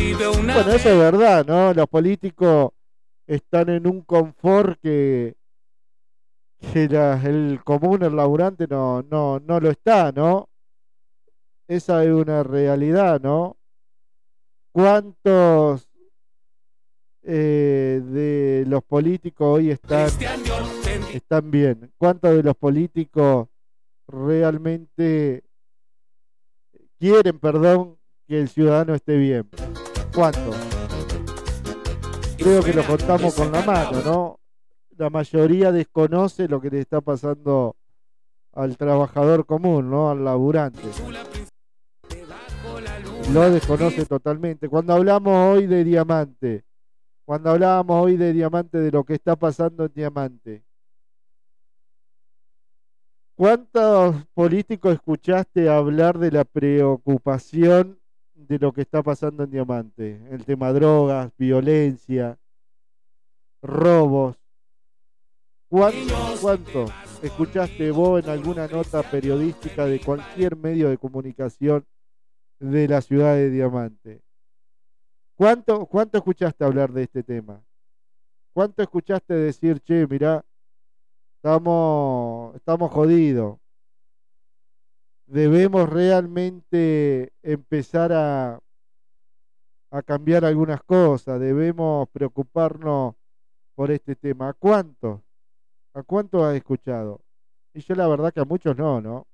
Bueno, eso es verdad, ¿no? Los políticos están en un confort que el común, el laburante, no lo está, ¿no? Esa es una realidad, ¿no? ¿Cuántos de los políticos hoy están bien? ¿Cuántos de los políticos realmente quieren, perdón, que el ciudadano esté bien? ¿Cuántos? Creo que lo contamos con la mano, ¿no? La mayoría desconoce lo que le está pasando al trabajador común, ¿no? Al laburante. Lo desconoce totalmente. Cuando hablamos hoy de Diamante, cuando hablábamos hoy de Diamante, de lo que está pasando en Diamante, ¿cuántos políticos escuchaste hablar de la preocupación de lo que está pasando en Diamante? El tema drogas, violencia, robos. ¿Cuánto escuchaste vos en alguna nota periodística de cualquier medio de comunicación de la ciudad de Diamante? ¿Cuánto escuchaste hablar de este tema? ¿Cuánto escuchaste decir, che, mirá, estamos jodidos? Debemos realmente empezar a cambiar algunas cosas, debemos preocuparnos por este tema. ¿A cuánto? ¿A cuánto has escuchado? Y yo la verdad que a muchos no, ¿no?